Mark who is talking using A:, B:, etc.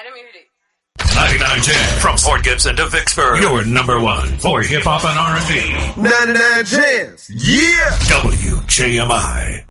A: didn't mean to do.
B: 99.10 from Fort Gibson to Vicksburg. Your number one for hip hop and R&B.
C: 99 Chance. Yeah.
B: WJMI.